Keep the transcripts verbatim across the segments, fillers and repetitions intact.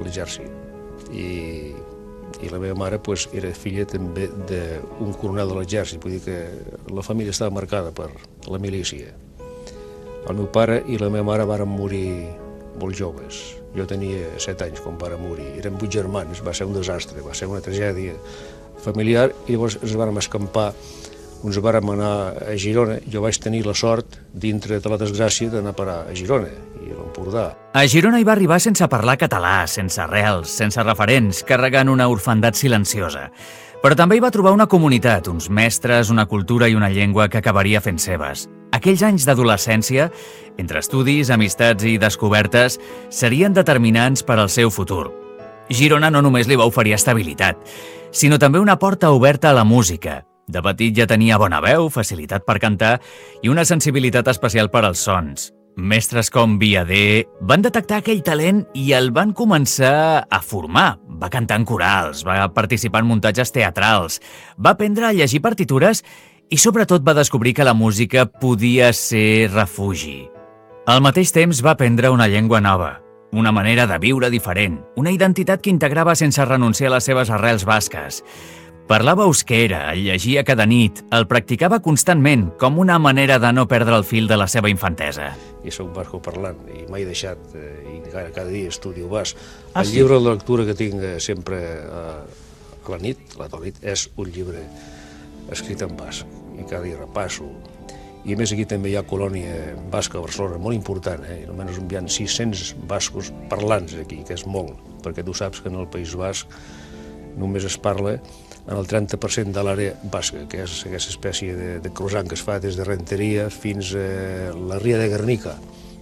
l'exèrcit. I, i la meva mare pues, era filla també d'un coronel de l'exèrcit, vull dir que la família estava marcada per la milícia. El meu pare i la meva mare varen morir molt joves. Jo tenia set anys quan varen morir. Eren vuit germans, va ser un desastre, va ser una tragèdia familiar, i llavors ens vàrem escampar, ens vàrem anar a Girona. Jo vaig tenir la sort, dintre de la desgràcia, d'anar a parar a Girona i a l'Empordà. A Girona hi va arribar sense parlar català, sense arrels, sense referents, carregant una orfandat silenciosa. Però també hi va trobar una comunitat, uns mestres, una cultura i una llengua que acabaria fent seves. Aquells anys d'adolescència, entre estudis, amistats i descobertes, serien determinants per al seu futur. Girona no només li va oferir estabilitat, sinó també una porta oberta a la música. De petit ja tenia bona veu, facilitat per cantar i una sensibilitat especial per als sons. Mestres com Viader van detectar aquell talent i el van començar a formar. Va cantar en corals, va participar en muntatges teatrals, va aprendre a llegir partitures i sobretot va descobrir que la música podia ser refugi. Al mateix temps va aprendre una llengua nova, una manera de viure diferent, una identitat que integrava sense renunciar a les seves arrels basques. Parlava euskera, el llegia cada nit, el practicava constantment, com una manera de no perdre el fil de la seva infantesa. I soc basco parlant, i mai he deixat, eh, i cada, cada dia estudio basc. Ah, el sí? llibre de lectura que tinc sempre eh, a la nit, a la nit, és un llibre escrit en basc, i cada dia repasso. I a més aquí també hi ha colònia basca a Barcelona, molt important, eh? Almenys hi ha sis-cents bascos parlants aquí, que és molt, perquè tu saps que en el País Basc només es parla en el trenta per cent de l'àrea basca, que és aquesta espècie de, de croissant que es fa des de Renteria fins a la Ria de Guernica,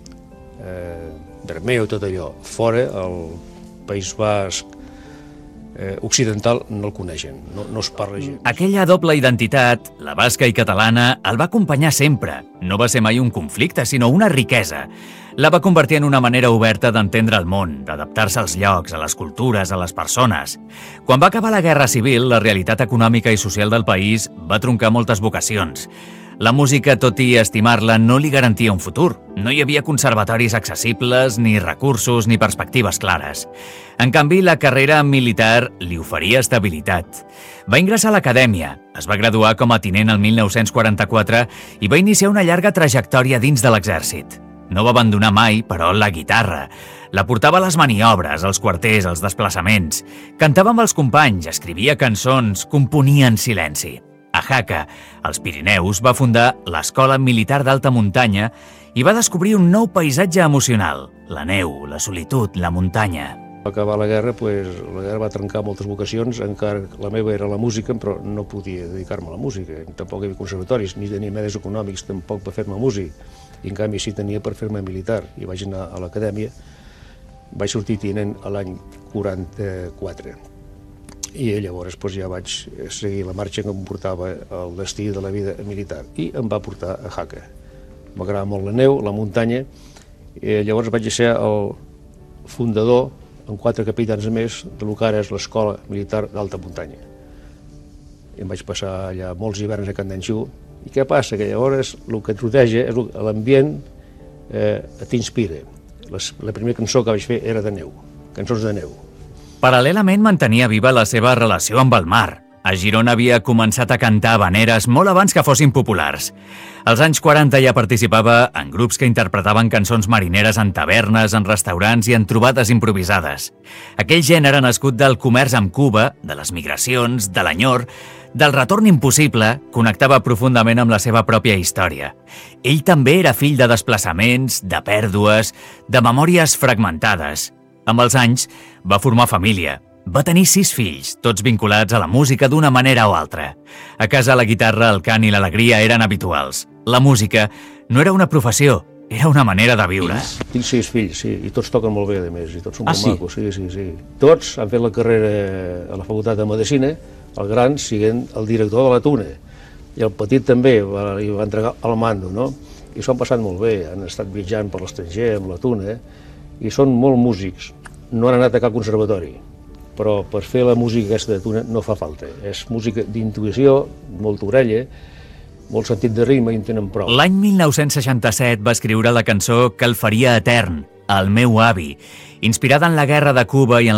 eh, Bermeo i tot allò. Fora, el País Basc eh, occidental no el coneixen, no, no es parla gens. Aquella doble identitat, la basca i catalana, el va acompanyar sempre. No va ser mai un conflicte, sinó una riquesa. La va convertir en una manera oberta d'entendre el món, d'adaptar-se als llocs, a les cultures, a les persones. Quan va acabar la Guerra Civil, la realitat econòmica i social del país va truncar moltes vocacions. La música, tot i estimar-la, no li garantia un futur. No hi havia conservatoris accessibles, ni recursos, ni perspectives clares. En canvi, la carrera militar li oferia estabilitat. Va ingressar a l'acadèmia, es va graduar com a tinent el mil nou-cents quaranta-quatre i va iniciar una llarga trajectòria dins de l'exèrcit. No va abandonar mai, però, la guitarra. La portava a les maniobres, als quarters, als desplaçaments. Cantava amb els companys, escrivia cançons, componia en silenci. A Jaca, als Pirineus, va fundar l'Escola Militar d'Alta Muntanya i va descobrir un nou paisatge emocional, la neu, la solitud, la muntanya. Va acabar la guerra, pues, la guerra va trencar moltes vocacions, encara que la meva era la música, però no podia dedicar-me a la música. Tampoc hi havia conservatoris, ni tenia medis econòmics tampoc per fer-me músic. I en canvi sí tenia per fer-me militar. I vaig anar a l'acadèmia, vaig sortir tinent a l'any quaranta-quatre. I llavors pues, ja vaig seguir la marxa que em portava el destí de la vida militar. I em va portar a Jaca. M'agrada molt la neu, la muntanya, i llavors vaig ser el fundador, amb quatre capitans més, del que ara és l'Escola Militar d'Alta Muntanya. I em vaig passar allà molts hiverns a Candanxú. I què passa? Que llavors el que et rodeja, l'ambient eh, t'inspira. La primera cançó que vaig fer era de neu, cançons de neu. Paral·lelament mantenia viva la seva relació amb el mar. A Girona havia començat a cantar habaneres molt abans que fossin populars. Als anys quaranta ja participava en grups que interpretaven cançons marineres en tavernes, en restaurants i en trobades improvisades. Aquell gènere nascut del comerç amb Cuba, de les migracions, de l'enyor, del retorn impossible, connectava profundament amb la seva pròpia història. Ell també era fill de desplaçaments, de pèrdues, de memòries fragmentades. Amb els anys va formar família. Va tenir sis fills, tots vinculats a la música d'una manera o altra. A casa la guitarra, el cant i l'alegria eren habituals. La música no era una professió, era una manera de viure. Tinc sis fills, sí, i tots toquen molt bé, a més, i tots són Ah, molt sí? macos. Sí, sí, sí. Tots han fet la carrera a la Facultat de Medicina, el gran siguent el director de la Tuna, i el petit també va, li va entregar el mando, no? I s'ho han passat molt bé, han estat viatjant per l'estranger amb la Tuna, i són molt músics. No han anat a cap conservatori, però per fer la música aquesta de Tuna no fa falta. És música d'intuïció, molta orella, molt sentit de ritme i en tenen prou. L'any mil nou-cents seixanta-set va escriure la cançó que el faria etern, El meu avi, inspirada en la guerra de Cuba i en